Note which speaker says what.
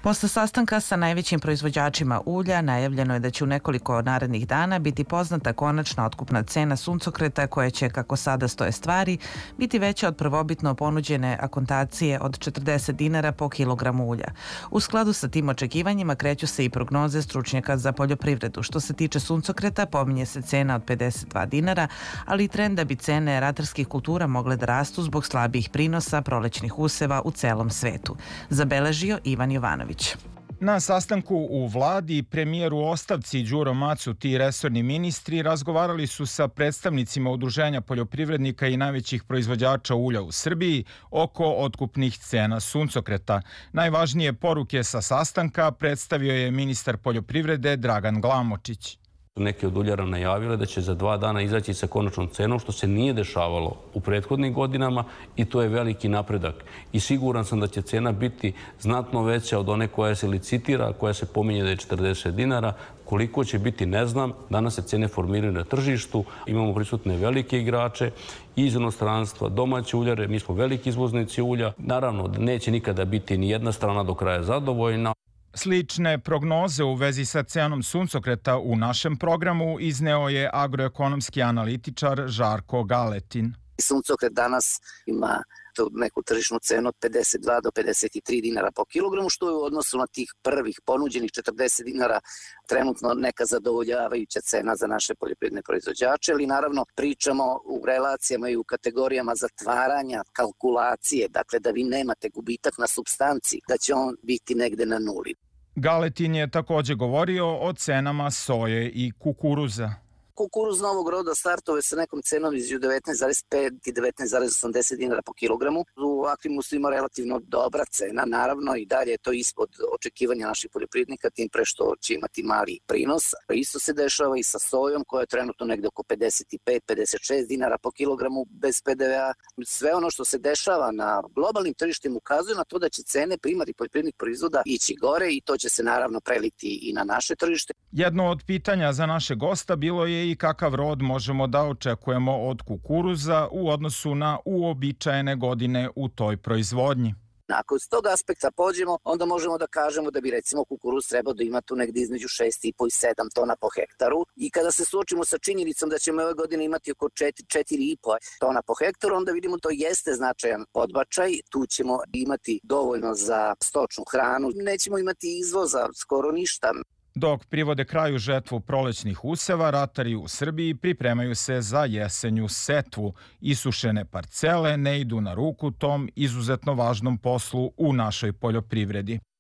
Speaker 1: Posle sastanka sa najvećim proizvođačima ulja najavljeno je da će u nekoliko narednih dana biti poznata konačna otkupna cena suncokreta koja će, kako sada stoje stvari, biti veća od prvobitno ponuđene akontacije od 40 dinara po kilogramu ulja. U skladu sa tim očekivanjima kreću se i prognoze stručnjaka za poljoprivredu. Što se tiče suncokreta, pominje se cena od 52 dinara, ali i trend da bi cene ratarskih kultura mogle da rastu zbog slabijih prinosa prolećnih useva u celom svetu. Zabeležio Ivan Jovanović.
Speaker 2: Na sastanku u vladi, premijer u ostavci Đuro Macuti i resorni ministri razgovarali su sa predstavnicima udruženja poljoprivrednika i najvećih proizvođača ulja u Srbiji oko otkupnih cena suncokreta. Najvažnije poruke sa sastanka predstavio je ministar poljoprivrede Dragan Glamočić.
Speaker 3: Neki od uljara najavile da će za 2 dana izaći sa konačnom cenom, što se nije dešavalo u prethodnim godinama i to je veliki napredak. I siguran sam da će cena biti znatno veća od one koja se licitira, koja se pominje da je 40 dinara. Koliko će biti, ne znam. Danas se cene formiraju na tržištu. Imamo prisutne velike igrače iz inostranstva, domaće uljare. Mi smo veliki izvoznici ulja. Naravno, neće nikada biti ni jedna strana do kraja zadovoljna.
Speaker 2: Slične prognoze u vezi sa cenom suncokreta u našem programu izneo je agroekonomski analitičar Žarko Galetin.
Speaker 4: Suncokret danas ima neku tržišnu cenu od 52 do 53 dinara po kilogramu, što je u odnosu na tih prvih ponuđenih 40 dinara trenutno neka zadovoljavajuća cena za naše poljoprivredne proizvođače, ali naravno pričamo u relacijama i u kategorijama zatvaranja kalkulacije, dakle da vi nemate gubitak na supstanciji, da će on biti negde na nuli.
Speaker 2: Galetin je također govorio o cenama soje i kukuruza.
Speaker 4: Kukuruz novog roda startove sa nekom cenom između 19,5 i 19,80 dinara po kilogramu. U aktivnim uslovima relativno dobra cena, naravno i dalje je to ispod očekivanja naših poljoprivrednika, tim pre što će imati mali prinos. Isto se dešava i sa sojom koja je trenutno negde oko 55-56 dinara po kilogramu bez PDV-a. Sve ono što se dešava na globalnim tržištima ukazuje na to da će cene primarnih poljoprivrednih proizvoda ići gore i to će se naravno preliti i na naše tržište.
Speaker 2: Jedno od pitanja za naše gosta bilo je i kakav rod možemo da očekujemo od kukuruza u odnosu na uobičajene godine u toj proizvodnji.
Speaker 4: Ako s tog aspekta pođemo, onda možemo da kažemo da bi recimo kukuruz trebao da ima tu negdje između 6,5 i 7 tona po hektaru. I kada se suočimo sa činjenicom da ćemo ove godine imati oko 4,5 tona po hektaru, onda vidimo to jeste značajan podbačaj. Tu ćemo imati dovoljno za stočnu hranu. Nećemo imati izvoza skoro ništa.
Speaker 2: Dok privode kraju žetvu prolećnih useva, ratari u Srbiji pripremaju se za jesenju setvu. Isušene parcele ne idu na ruku tom izuzetno važnom poslu u našoj poljoprivredi.